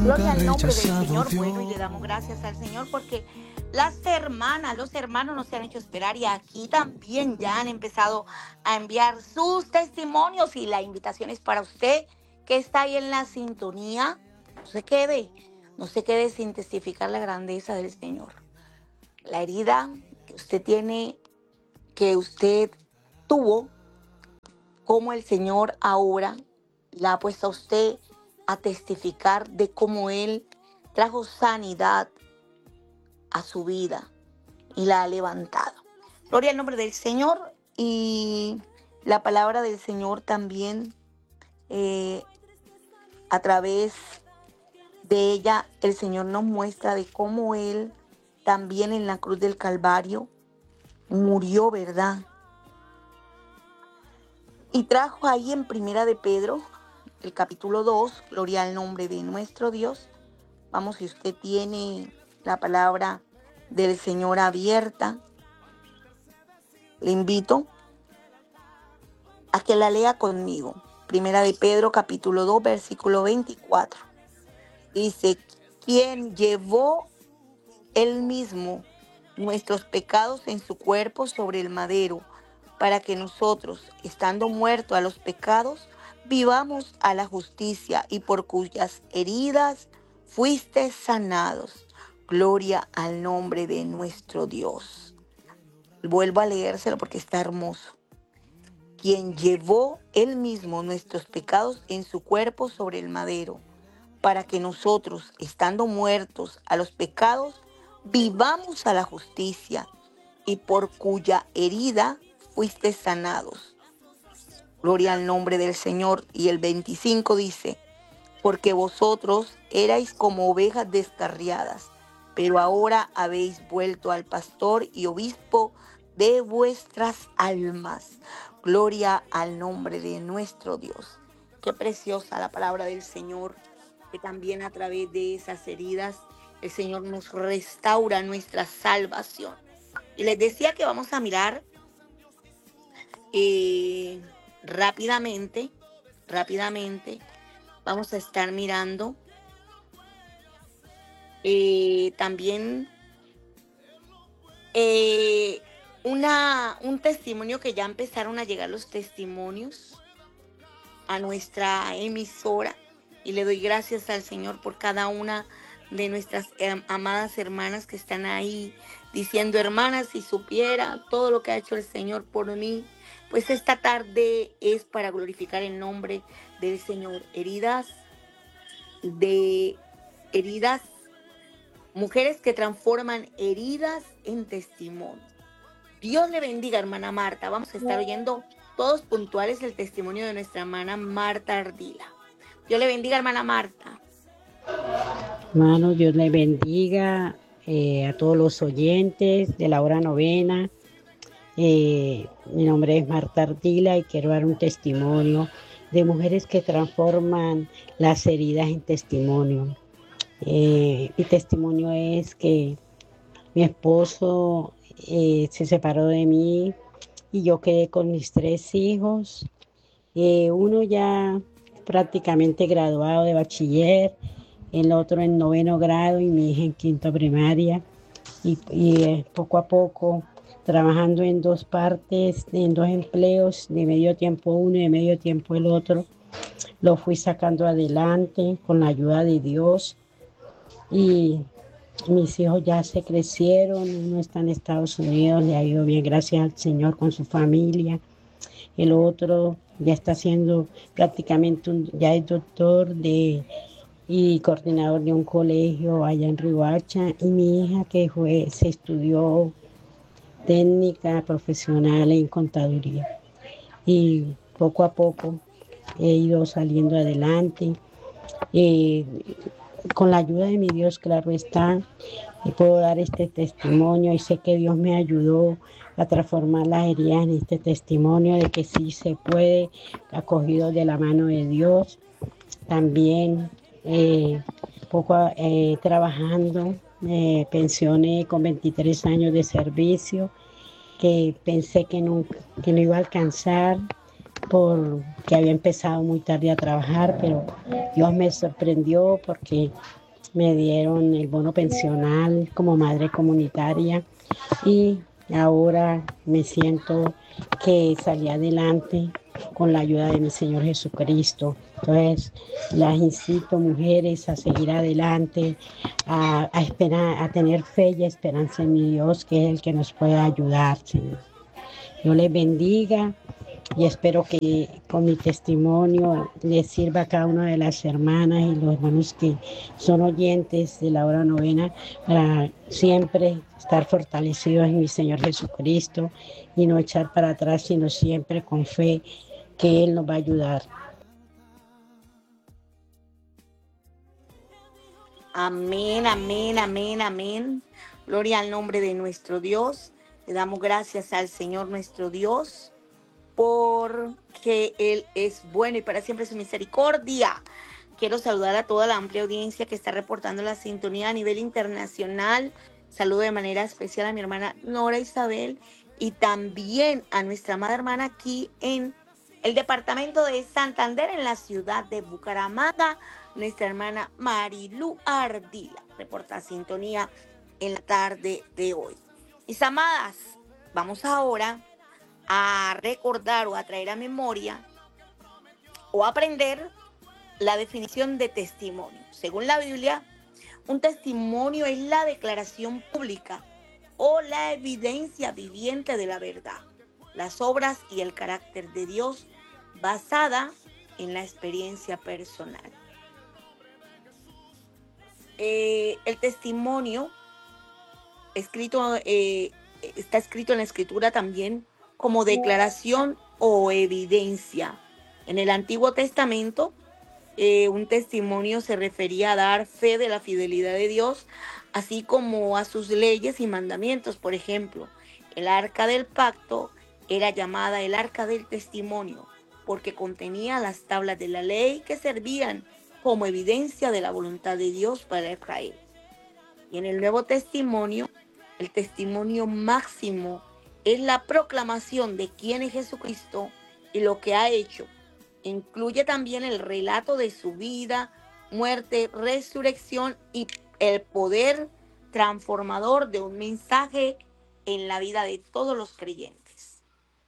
Gloria al nombre del Señor. Bueno, y le damos gracias al Señor porque las hermanas, los hermanos nos han hecho esperar y aquí también ya han empezado a enviar sus testimonios y la invitación es para usted que está ahí en la sintonía. No se quede sin testificar la grandeza del Señor. La herida que usted tiene, que usted tuvo, como el Señor ahora la ha puesto a usted a testificar de cómo Él trajo sanidad a su vida y la ha levantado. Gloria al nombre del Señor. Y la palabra del Señor también, a través de ella, el Señor nos muestra de cómo Él también en la cruz del Calvario murió, ¿verdad? Y trajo ahí en Primera de Pedro, el capítulo 2, gloria al nombre de nuestro Dios. Vamos, si usted tiene la palabra del Señor abierta, le invito a que la lea conmigo. Primera de Pedro, capítulo 2, versículo 24. Dice, quien llevó él mismo nuestros pecados en su cuerpo sobre el madero, para que nosotros, estando muertos a los pecados, vivamos a la justicia, y por cuyas heridas fuiste sanados. Gloria al nombre de nuestro Dios. Vuelvo a leérselo porque está hermoso. Quien llevó él mismo nuestros pecados en su cuerpo sobre el madero, para que nosotros, estando muertos a los pecados, vivamos a la justicia, y por cuya herida fuiste sanados. Gloria al nombre del Señor. Y el 25 dice, porque vosotros erais como ovejas descarriadas, pero ahora habéis vuelto al pastor y obispo de vuestras almas. Gloria al nombre de nuestro Dios. Qué preciosa la palabra del Señor, que también a través de esas heridas el Señor nos restaura nuestra salvación. Y les decía que vamos a mirar rápidamente, vamos a estar mirando también un testimonio, que ya empezaron a llegar los testimonios a nuestra emisora, y le doy gracias al Señor por cada una de nuestras amadas hermanas que están ahí diciendo, hermanas, si supiera todo lo que ha hecho el Señor por mí. Pues esta tarde es para glorificar el nombre del Señor. Heridas, mujeres que transforman heridas en testimonio. Dios le bendiga, hermana Marta. Vamos a estar oyendo todos puntuales el testimonio de nuestra hermana Marta Ardila. Dios le bendiga, hermana Marta. Hermano, Dios le bendiga a todos los oyentes de la hora novena. Mi nombre es Marta Ardila y quiero dar un testimonio de mujeres que transforman las heridas en testimonio. Mi testimonio es que mi esposo se separó de mí y yo quedé con mis 3 hijos. Uno ya prácticamente graduado de bachiller, el otro en 9º grado y mi hija en 5º primaria. Y poco a poco, trabajando en 2 partes, en 2 empleos, de medio tiempo uno y de medio tiempo el otro, lo fui sacando adelante con la ayuda de Dios. Y mis hijos ya se crecieron, uno está en Estados Unidos, le ha ido bien, gracias al Señor, con su familia. El otro ya está haciendo prácticamente, ya es doctor y coordinador de un colegio allá en Riohacha. Y mi hija que se estudió técnica profesional en contaduría. Y poco a poco he ido saliendo adelante. Con la ayuda de mi Dios, claro está, puedo dar este testimonio y sé que Dios me ayudó a transformar las heridas en este testimonio de que sí se puede, acogido de la mano de Dios. También trabajando, pensioné con 23 años de servicio, que pensé que no iba a alcanzar porque había empezado muy tarde a trabajar, pero Dios me sorprendió porque me dieron el bono pensional como madre comunitaria y ahora me siento que salí adelante con la ayuda de mi Señor Jesucristo. Entonces, las incito, mujeres, a seguir adelante, a esperar, a tener fe y esperanza en mi Dios, que es el que nos puede ayudar, Señor. Dios les bendiga y espero que con mi testimonio les sirva a cada una de las hermanas y los hermanos que son oyentes de la hora novena para siempre estar fortalecidos en mi Señor Jesucristo y no echar para atrás, sino siempre con fe que Él nos va a ayudar. Amén, amén, amén, amén. Gloria al nombre de nuestro Dios. Le damos gracias al Señor nuestro Dios porque Él es bueno y para siempre su misericordia. Quiero saludar a toda la amplia audiencia que está reportando la sintonía a nivel internacional. Saludo de manera especial a mi hermana Nora Isabel y también a nuestra amada hermana aquí en el departamento de Santander, en la ciudad de Bucaramanga, nuestra hermana Marilu Ardila. Reporta sintonía en la tarde de hoy. Mis amadas, vamos ahora a recordar o a traer a memoria o a aprender la definición de testimonio. Según la Biblia, un testimonio es la declaración pública o la evidencia viviente de la verdad, las obras y el carácter de Dios basada en la experiencia personal. El testimonio escrito, está escrito en la Escritura también como declaración o evidencia. En el Antiguo Testamento, un testimonio se refería a dar fe de la fidelidad de Dios, así como a sus leyes y mandamientos. Por ejemplo, el arca del pacto era llamada el arca del testimonio, porque contenía las tablas de la ley que servían como evidencia de la voluntad de Dios para Israel. Y en el Nuevo Testimonio, el testimonio máximo es la proclamación de quién es Jesucristo y lo que ha hecho. Incluye también el relato de su vida, muerte, resurrección y el poder transformador de un mensaje en la vida de todos los creyentes.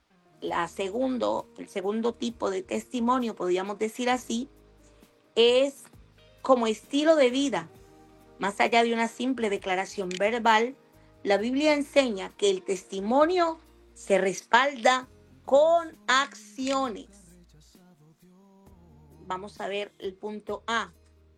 El segundo tipo de testimonio, podríamos decir así, es como estilo de vida. Más allá de una simple declaración verbal, la Biblia enseña que el testimonio se respalda con acciones. Vamos a ver el punto A.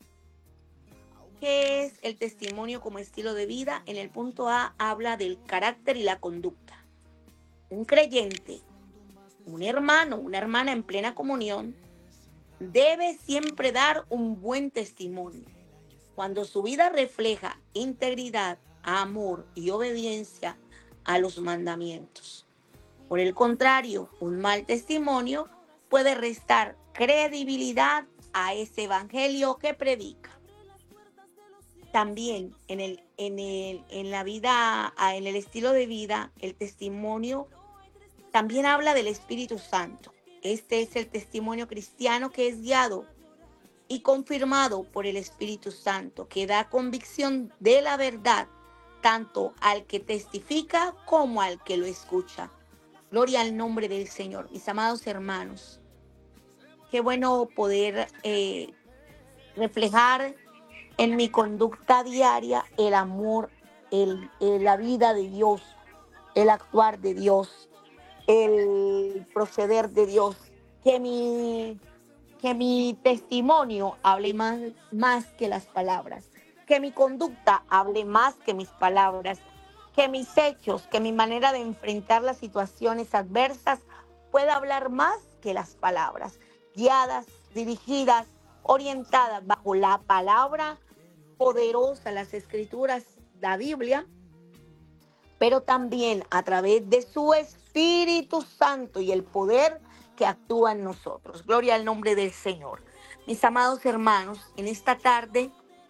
¿Qué es el testimonio como estilo de vida? En el punto A habla del carácter y la conducta. Un creyente, un hermano, una hermana en plena comunión, debe siempre dar un buen testimonio. Cuando su vida refleja integridad, amor y obediencia a los mandamientos. Por el contrario, un mal testimonio puede restar credibilidad a ese evangelio que predica. También en la vida, en el estilo de vida, el testimonio también habla del Espíritu Santo. Este es el testimonio cristiano que es guiado y confirmado por el Espíritu Santo, que da convicción de la verdad tanto al que testifica como al que lo escucha. Gloria al nombre del Señor. Mis amados hermanos, qué bueno poder reflejar en mi conducta diaria el amor, la vida de Dios, el actuar de Dios, el proceder de Dios. Que mi testimonio hable más que las palabras, que mi conducta hable más que mis palabras, que mis hechos, que mi manera de enfrentar las situaciones adversas pueda hablar más que las palabras, guiadas, dirigidas, orientadas bajo la palabra poderosa, las escrituras, la Biblia, pero también a través de su Espíritu Santo y el poder que actúa en nosotros. Gloria al nombre del Señor. Mis amados hermanos, en esta tarde,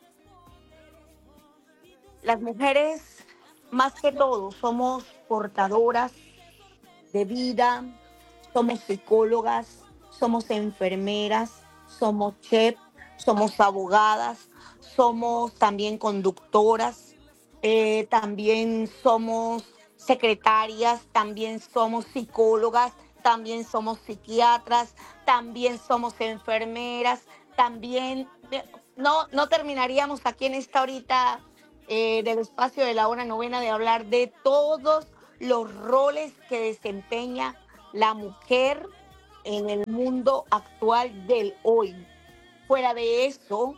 las mujeres, más que todo, somos portadoras de vida, somos psicólogas, somos enfermeras, somos chef, somos abogadas, somos también conductoras, también somos secretarias, también somos psicólogas, también somos psiquiatras, también somos enfermeras, también no terminaríamos aquí en esta horita del espacio de la hora novena de hablar de todos los roles que desempeña la mujer en el mundo actual del hoy. Fuera de eso,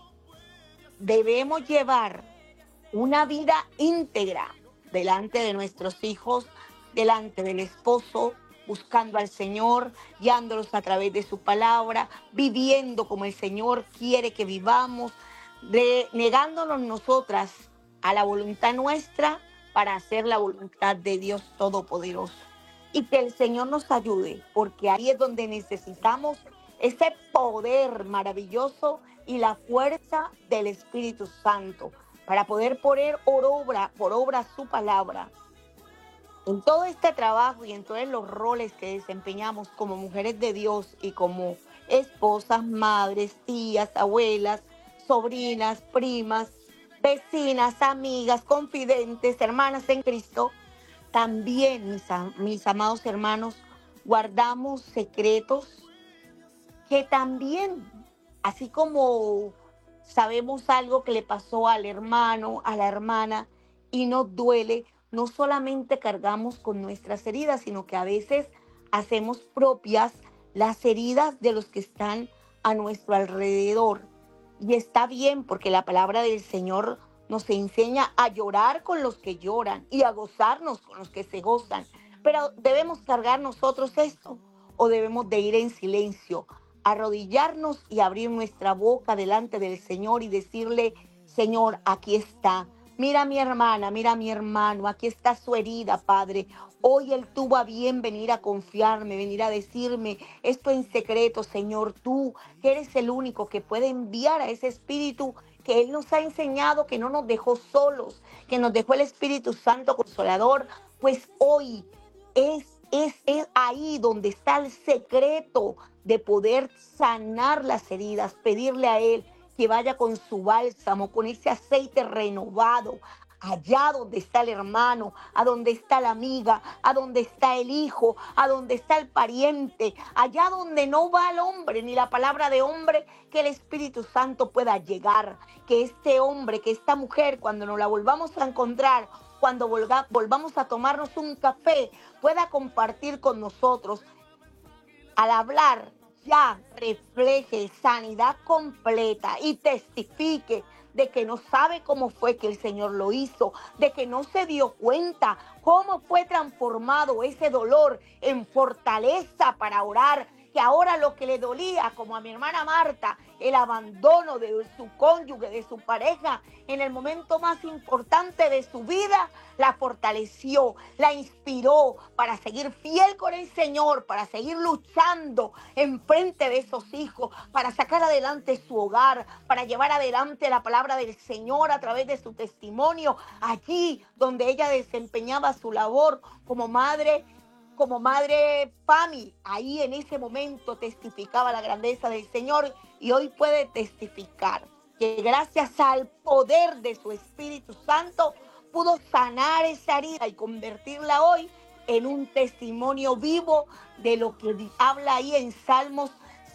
debemos llevar una vida íntegra delante de nuestros hijos, delante del esposo, buscando al Señor, guiándolos a través de su palabra, viviendo como el Señor quiere que vivamos, negándonos nosotras a la voluntad nuestra para hacer la voluntad de Dios Todopoderoso. Y que el Señor nos ayude, porque ahí es donde necesitamos ese poder maravilloso y la fuerza del Espíritu Santo para poder poner por obra su palabra. En todo este trabajo y en todos los roles que desempeñamos como mujeres de Dios y como esposas, madres, tías, abuelas, sobrinas, primas, vecinas, amigas, confidentes, hermanas en Cristo, también, mis amados hermanos, guardamos secretos que también, así como sabemos algo que le pasó al hermano, a la hermana, y nos duele, no solamente cargamos con nuestras heridas, sino que a veces hacemos propias las heridas de los que están a nuestro alrededor. Y está bien porque la palabra del Señor nos enseña a llorar con los que lloran y a gozarnos con los que se gozan. Pero ¿debemos cargar nosotros esto o debemos de ir en silencio, arrodillarnos y abrir nuestra boca delante del Señor y decirle: Señor, aquí está? Mira a mi hermana, mira a mi hermano, aquí está su herida, Padre. Hoy Él tuvo a bien venir a confiarme, venir a decirme esto en secreto, Señor. Tú, que eres el único que puede enviar a ese espíritu que Él nos ha enseñado, que no nos dejó solos, que nos dejó el Espíritu Santo Consolador, pues hoy es ahí donde está el secreto de poder sanar las heridas, pedirle a Él que vaya con su bálsamo, con ese aceite renovado, allá donde está el hermano, a donde está la amiga, a donde está el hijo, a donde está el pariente, allá donde no va el hombre ni la palabra de hombre, que el Espíritu Santo pueda llegar, que este hombre, que esta mujer, cuando nos la volvamos a encontrar, cuando volvamos a tomarnos un café, pueda compartir con nosotros. Al hablar, ya refleje sanidad completa y testifique de que no sabe cómo fue que el Señor lo hizo, de que no se dio cuenta cómo fue transformado ese dolor en fortaleza para orar, que ahora lo que le dolía, como a mi hermana Marta, el abandono de su cónyuge, de su pareja, en el momento más importante de su vida, la fortaleció, la inspiró para seguir fiel con el Señor, para seguir luchando en frente de esos hijos, para sacar adelante su hogar, para llevar adelante la palabra del Señor a través de su testimonio, allí donde ella desempeñaba su labor como madre PAMI, ahí en ese momento testificaba la grandeza del Señor y hoy puede testificar que gracias al poder de su Espíritu Santo pudo sanar esa herida y convertirla hoy en un testimonio vivo de lo que habla ahí en Salmos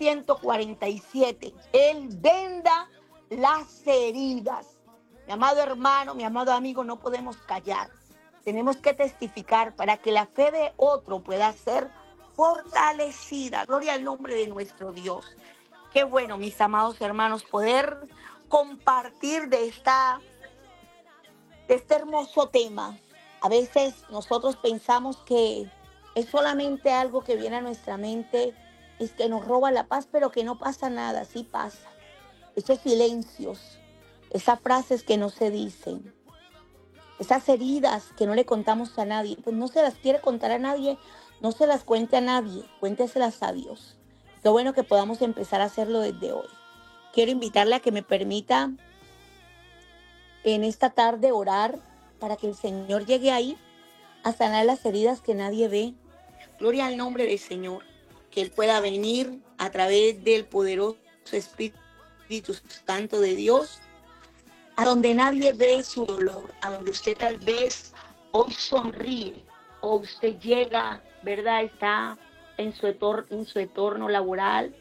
147. Él venda las heridas. Mi amado hermano, mi amado amigo, no podemos callar. Tenemos que testificar para que la fe de otro pueda ser fortalecida. Gloria al nombre de nuestro Dios. Qué bueno, mis amados hermanos, poder compartir de este hermoso tema. A veces nosotros pensamos que es solamente algo que viene a nuestra mente, es que nos roba la paz, pero que no pasa nada, sí pasa. Esos silencios, esas frases que no se dicen, esas heridas que no le contamos a nadie, pues no se las quiere contar a nadie, no se las cuente a nadie, cuénteselas a Dios. Qué bueno que podamos empezar a hacerlo desde hoy. Quiero invitarle a que me permita en esta tarde orar para que el Señor llegue ahí a sanar las heridas que nadie ve. Gloria al nombre del Señor, que Él pueda venir a través del poderoso Espíritu Espíritu Santo de Dios, a donde nadie ve su dolor, a donde usted tal vez hoy sonríe, o usted llega, ¿verdad? Está en su entorno laboral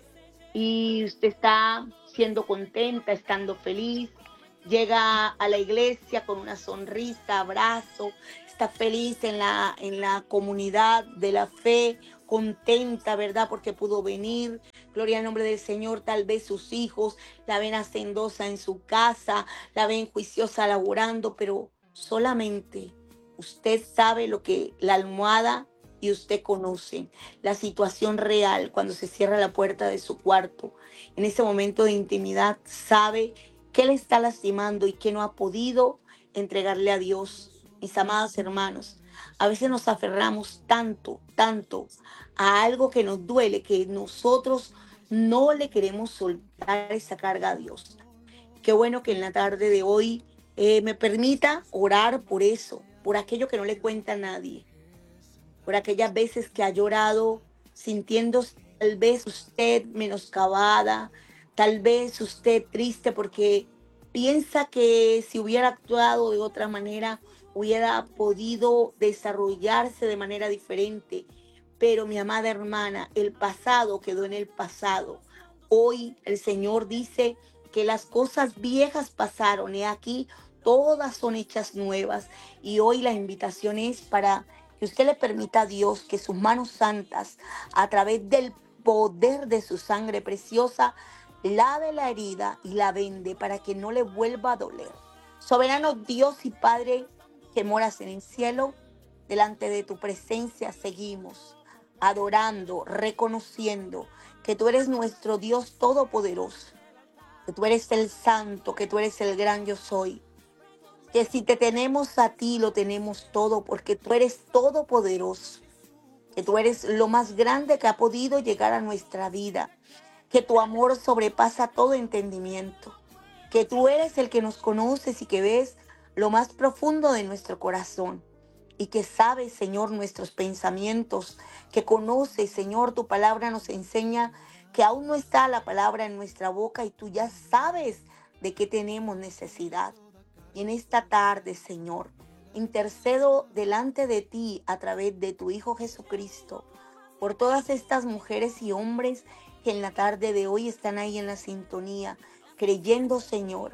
y usted está siendo contenta, estando feliz, llega a la iglesia con una sonrisa, abrazo, está feliz en la comunidad de la fe, contenta, ¿verdad? Porque pudo venir. Gloria al nombre del Señor. Tal vez sus hijos la ven hacendosa en su casa, la ven juiciosa laborando, pero solamente usted sabe lo que la almohada y usted conoce la situación real cuando se cierra la puerta de su cuarto. En ese momento de intimidad sabe qué le está lastimando y qué no ha podido entregarle a Dios. Mis amados hermanos, a veces nos aferramos tanto, tanto a algo que nos duele, que nosotros no le queremos soltar esa carga a Dios. Qué bueno que en la tarde de hoy me permita orar por eso, por aquello que no le cuenta a nadie, por aquellas veces que ha llorado sintiéndose tal vez usted menoscabada, tal vez usted triste porque piensa que si hubiera actuado de otra manera hubiera podido desarrollarse de manera diferente. Pero mi amada hermana, el pasado quedó en el pasado. Hoy el Señor dice que las cosas viejas pasaron y aquí todas son hechas nuevas. Y hoy la invitación es para que usted le permita a Dios que sus manos santas, a través del poder de su sangre preciosa, lave la herida y la vende para que no le vuelva a doler. Soberano Dios y Padre que moras en el cielo, delante de tu presencia seguimos adorando, reconociendo que tú eres nuestro Dios todopoderoso, que tú eres el santo, que tú eres el gran yo soy, que si te tenemos a ti lo tenemos todo porque tú eres todopoderoso, que tú eres lo más grande que ha podido llegar a nuestra vida, que tu amor sobrepasa todo entendimiento, que tú eres el que nos conoces y que ves lo más profundo de nuestro corazón y que sabes, Señor, nuestros pensamientos, que conoces, Señor, tu palabra nos enseña que aún no está la palabra en nuestra boca y tú ya sabes de qué tenemos necesidad. Y en esta tarde, Señor, intercedo delante de ti a través de tu Hijo Jesucristo por todas estas mujeres y hombres que en la tarde de hoy están ahí en la sintonía, creyendo, Señor,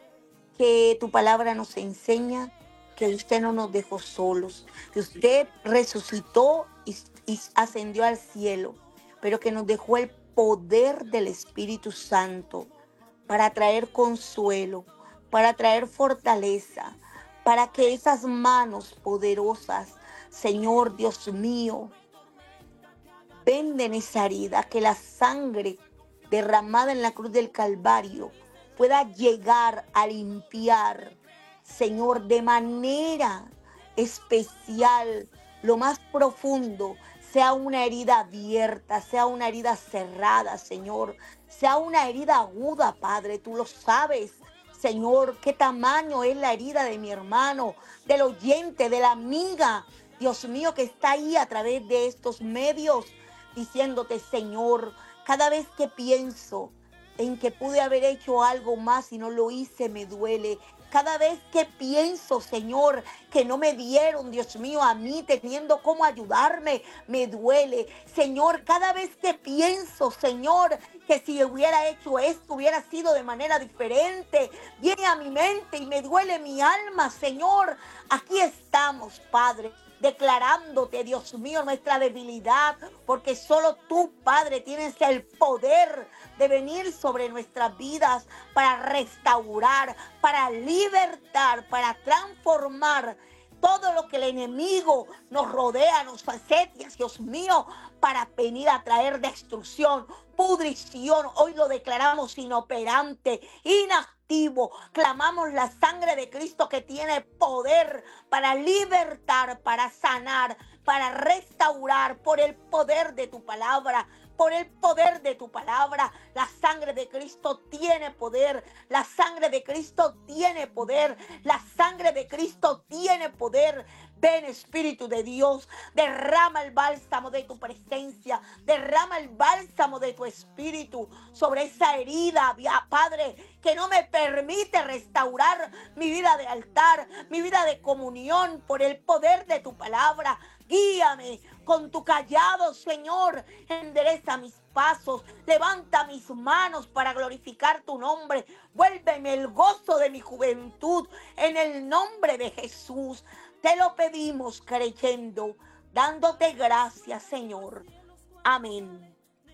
que tu palabra nos enseña que usted no nos dejó solos, que usted resucitó y ascendió al cielo, pero que nos dejó el poder del Espíritu Santo para traer consuelo, para traer fortaleza, para que esas manos poderosas, Señor Dios mío, venden esa herida, que la sangre derramada en la cruz del Calvario pueda llegar a limpiar, Señor, de manera especial, lo más profundo, sea una herida abierta, sea una herida cerrada, Señor, sea una herida aguda, Padre, tú lo sabes. Señor, qué tamaño es la herida de mi hermano, del oyente, de la amiga, Dios mío, que está ahí a través de estos medios, diciéndote, Señor, cada vez que pienso en que pude haber hecho algo más y no lo hice, me duele. Cada vez que pienso, Señor, que no me dieron, Dios mío, a mí teniendo cómo ayudarme, me duele. Señor, cada vez que pienso, Señor, que si hubiera hecho esto, hubiera sido de manera diferente, viene a mi mente y me duele mi alma, Señor. Aquí estamos, Padre, declarándote, Dios mío, nuestra debilidad, porque solo tú, Padre, tienes el poder de venir sobre nuestras vidas para restaurar, para libertar, para transformar todo lo que el enemigo nos rodea, nos asedia, Dios mío, para venir a traer destrucción, pudrición. Hoy lo declaramos inoperante, inactivo. Clamamos la sangre de Cristo que tiene poder para libertar, para sanar, para restaurar por el poder de tu palabra. Por el poder de tu palabra, la sangre de Cristo tiene poder, la sangre de Cristo tiene poder, la sangre de Cristo tiene poder. Ven, Espíritu de Dios, derrama el bálsamo de tu presencia, derrama el bálsamo de tu Espíritu sobre esa herida, Padre, que no me permite restaurar mi vida de altar, mi vida de comunión por el poder de tu palabra. Guíame con tu callado, Señor. Endereza mis pasos, levanta mis manos para glorificar tu nombre. Vuélveme el gozo de mi juventud en el nombre de Jesús. Te lo pedimos creyendo, dándote gracias, Señor. Amén.